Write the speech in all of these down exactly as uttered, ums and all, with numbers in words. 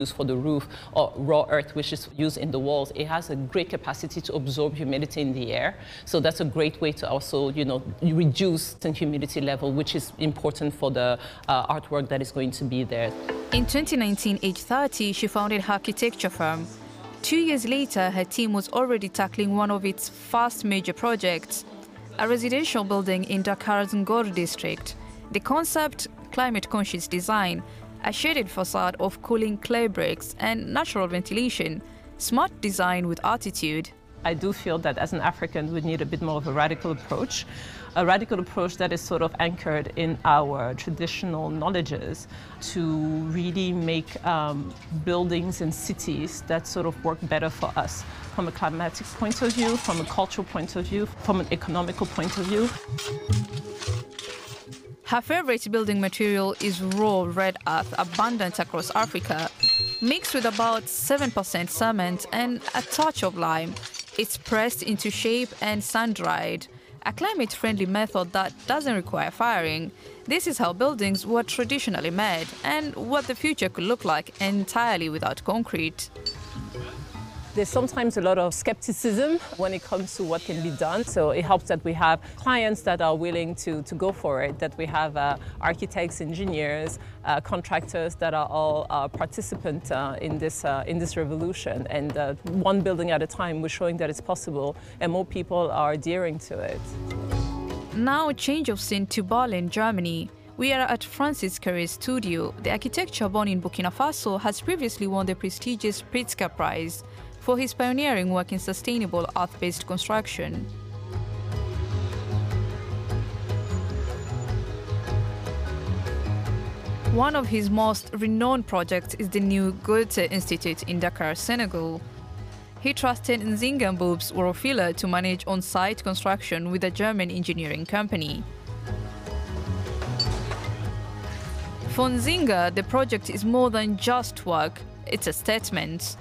used for the roof, or raw earth, which is used in the walls, it has a great capacity to absorb humidity in the air. So that's a great way to also, you know, reduce the humidity level, which is important for the uh, artwork that is going to be there. In twenty nineteen, age thirty, she founded her architecture firm. Two years later, her team was already tackling one of its first major projects, a residential building in Dakar's Ngor district. The concept, climate-conscious design, a shaded facade of cooling clay bricks and natural ventilation, smart design with attitude. I do feel that as an African, we need a bit more of a radical approach, a radical approach that is sort of anchored in our traditional knowledges to really make um, buildings and cities that sort of work better for us from a climatic point of view, from a cultural point of view, from an economical point of view. Her favorite building material is raw red earth, abundant across Africa, mixed with about seven percent cement and a touch of lime. It's pressed into shape and sun-dried, a climate-friendly method that doesn't require firing. This is how buildings were traditionally made and what the future could look like entirely without concrete. There's sometimes a lot of skepticism when it comes to what can be done. So it helps that we have clients that are willing to, to go for it, that we have uh, architects, engineers, uh, contractors that are all uh, participants uh, in, this, uh, in this revolution. And uh, one building at a time, we're showing that it's possible and more people are adhering to it. Now, change of scene to Berlin, Germany. We are at Francis Carré's studio. The architecture born in Burkina Faso has previously won the prestigious Pritzker Prize for his pioneering work in sustainable earth-based construction. One of his most renowned projects is the new Goethe Institute in Dakar, Senegal. He trusted Nzinga Mboub's Worofila to manage on-site construction with a German engineering company. For Nzinga, the project is more than just work, it's a statement.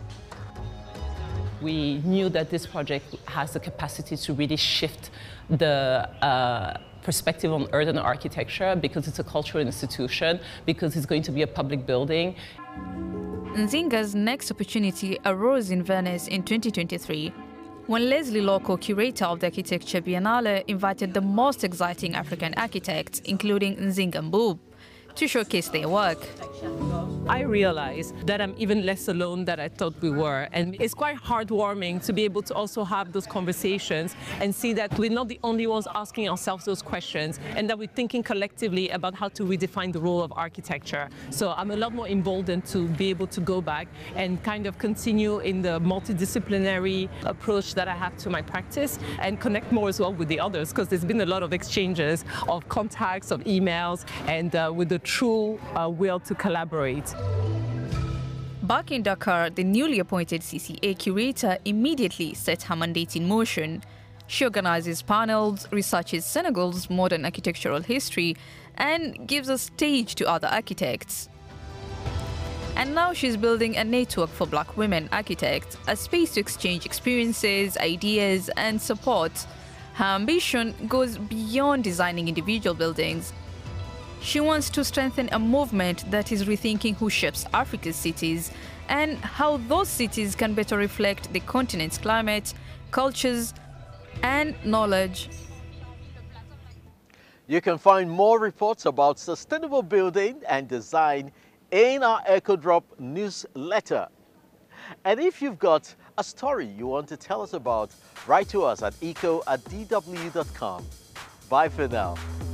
We knew that this project has the capacity to really shift the uh, perspective on urban architecture because it's a cultural institution, because it's going to be a public building. Nzinga's next opportunity arose in Venice in twenty twenty-three, when Leslie Loco, curator of the Architecture Biennale, invited the most exciting African architects, including Nzinga Mboub, to showcase their work. I realized that I'm even less alone than I thought we were. And it's quite heartwarming to be able to also have those conversations and see that we're not the only ones asking ourselves those questions and that we're thinking collectively about how to redefine the role of architecture. So I'm a lot more emboldened to be able to go back and kind of continue in the multidisciplinary approach that I have to my practice and connect more as well with the others, because there's been a lot of exchanges of contacts, of emails, and uh, with the true uh, will to collaborate. Back in Dakar, the newly appointed C C A curator immediately set her mandate in motion. She organizes panels, researches Senegal's modern architectural history, and gives a stage to other architects. And now she's building a network for Black women architects, a space to exchange experiences, ideas, and support. Her ambition goes beyond designing individual buildings. She wants to strengthen a movement that is rethinking who shapes Africa's cities and how those cities can better reflect the continent's climate, cultures, and knowledge. You can find more reports about sustainable building and design in our EcoDrop newsletter. And if you've got a story you want to tell us about, write to us at eco at d w dot com. Bye for now.